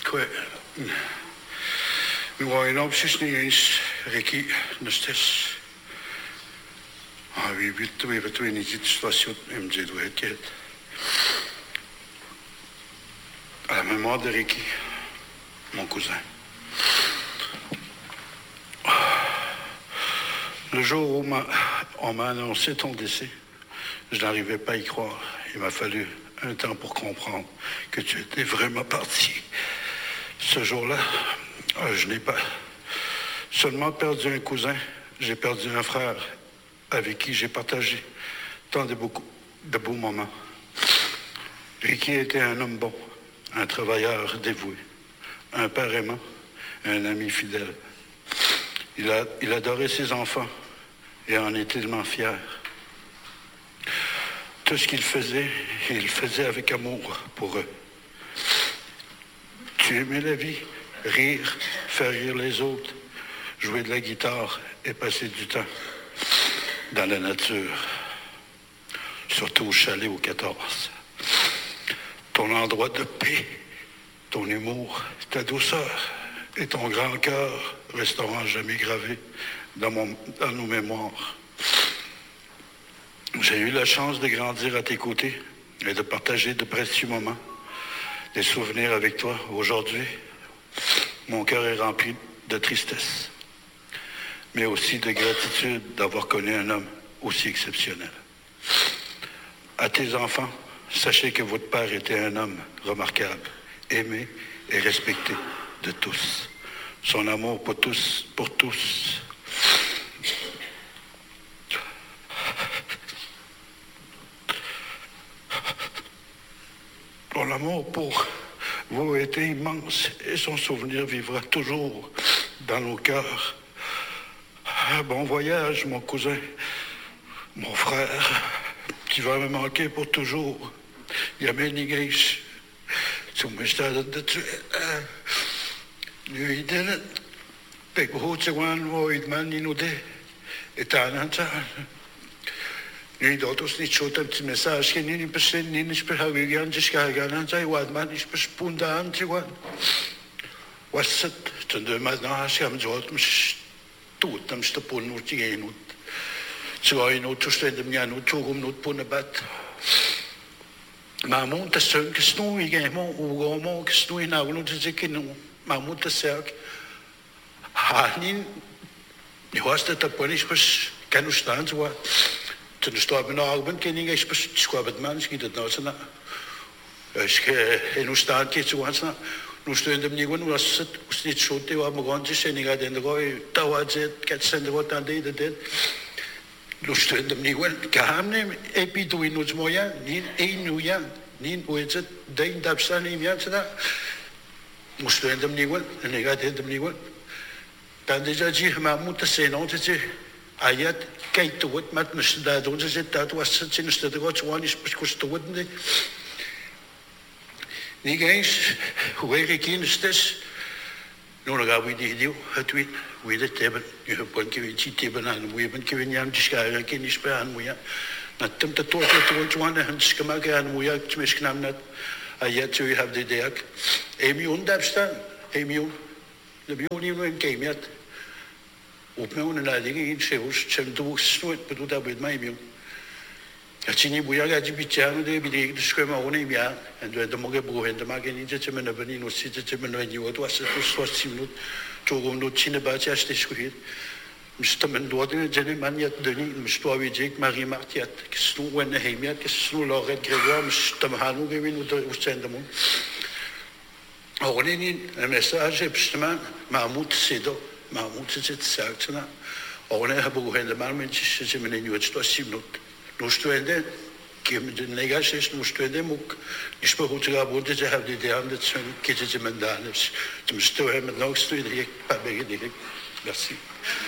Quoi? Nu har en opsysning ens Ricky Nøstes. Vi vet en situation MJ doit être quête. À la mémoire de Ricky, mon cousin. Le jour où on m'a annoncé ton décès, je n'arrivais pas à y croire. Il m'a fallu un temps pour comprendre que tu étais vraiment parti. Ce jour-là, je n'ai pas seulement perdu un cousin, j'ai perdu un frère avec qui j'ai partagé tant de beaux moments. Ricky était un homme bon, un travailleur dévoué, un père aimant, un ami fidèle. Il adorait ses enfants et en était tellement fier. Tout ce qu'il faisait, il le faisait avec amour pour eux. Tu aimais la vie, rire, faire rire les autres, jouer de la guitare et passer du temps dans la nature, surtout au chalet au 14. Ton endroit de paix, ton humour, ta douceur et ton grand cœur resteront jamais gravés dans nos mémoires. J'ai eu la chance de grandir à tes côtés et de partager de précieux moments, des souvenirs avec toi. Aujourd'hui, mon cœur est rempli de tristesse, mais aussi de gratitude d'avoir connu un homme aussi exceptionnel. À tes enfants, sachez que votre père était un homme remarquable, aimé et respecté de tous. Son amour pour tous, Son amour pour vous était immense et son souvenir vivra toujours dans nos cœurs. Bon voyage, mon cousin, mon frère, qui va me manquer pour toujours. Yamenigeish, Sumestad de Nu idelen, Pek Hootsewan, Woidman, Inude, Etananta. Nu dotos niet zo te message, geen in percent, niet is per hawigan, dus ga gaan aan zijn, wat man is per spunda aan te gaan. Was het, ten de madnaas, gaan zo het mis tot, dan ste pun uit je uit. Zo in uit te stellen, ja, nu toe om uit punnen bad. Maar moet de zon gesnoeien, ik moet hoe gaan gesnoeien, nou nu te zeggen, nu, maar moet de zerk. Hanin, je was dat de pun is pas, kan u staan zo. Toen stond mijn ogen, ken ik eens schwabbet man, schiet het nou zo na. Als je in staan kijkt zo aan, nu stond hem niet gewoon, was het niet zo te wat begon te zijn, ik had in de gooi, touw zet, kat zijn de wat aan deed dit. Nu stond hem niet gewoon, kam neem, epi doe je nooit mooi aan, niet één nu ja, niet hoe is het, denk dat staan niet meer zo na. Nu stond hem niet gewoon, en ik had hem niet gewoon. Dan is dat je maar moet zijn, want het is ayat kijk te wat met me daar doen ze zit dat was het in de god zo is pas te wat niet eens hoe ik in stes nu nog we die deal het we dat hebben je hebt een keer hebben aan we hebben keer niet aan die scharen ken is bij aan moeja na tem te tot het zo aan het schema gaan moeja het mis knam net ayat you have the day emion dabstaan emion de bionium in kemet op mij een dingen in zeus sem doos nooit bedoeld dat met mij bion het zie niet hoe jij die bitjaren de bidig de schema oneem ja en de mogen broer en de maken niet dat ze me naar beneden zitten ze me naar niet wat was het was 10 minuten toch om nog zien bij het is goed misschien men doet in het man je de niet misschien weet ik Marie Martiat snoe en heim ja snoe Laurent Grégoire misschien hanu gewinnen of zijn de man Oneem een message bestemmen maar moet zedo maar moeten ze het zeggen na on est beaucoup de mal mais c'est me ne pas si nous stuende qui de négocier nous stuende muk is pas goed gaan ze hebben de handen zijn kiezen ze men dan dus we stoen met nog stuurde ik pas begin merci